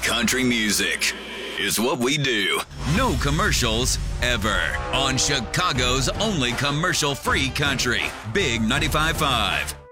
Country music is what we do. No commercials ever. On Chicago's only commercial-free country. Big 95.5.